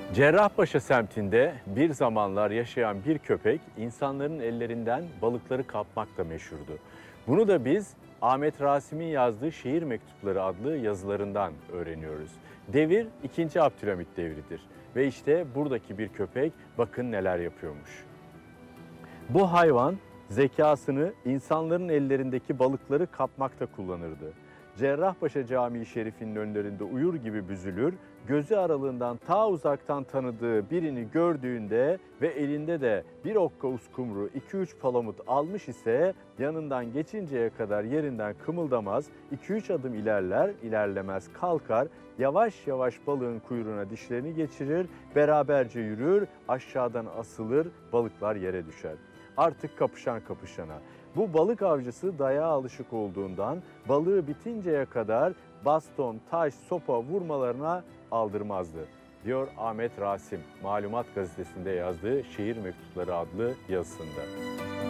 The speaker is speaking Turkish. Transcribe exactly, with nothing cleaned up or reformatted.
Cerrahpaşa semtinde bir zamanlar yaşayan bir köpek insanların ellerinden balıkları kapmakla meşhurdu. Bunu da biz Ahmet Rasim'in yazdığı Şehir Mektupları adlı yazılarından öğreniyoruz. Devir ikinci. Abdülhamit devridir ve işte buradaki bir köpek bakın neler yapıyormuş. Bu hayvan zekasını insanların ellerindeki balıkları kapmakta kullanırdı. Cerrahpaşa Camii Şerifi'nin önlerinde uyur gibi büzülür, gözü aralığından ta uzaktan tanıdığı birini gördüğünde ve elinde de bir okka uskumru, iki üç palamut almış ise yanından geçinceye kadar yerinden kımıldamaz, iki üç adım ilerler, ilerlemez kalkar, yavaş yavaş balığın kuyruğuna dişlerini geçirir, beraberce yürür, aşağıdan asılır, balıklar yere düşer. Artık kapışan kapışana. Bu balık avcısı dayağa alışık olduğundan balığı bitinceye kadar baston, taş, sopa vurmalarına aldırmazdı, diyor Ahmet Rasim, Malumat Gazetesi'nde yazdığı Şehir Mektupları adlı yazısında.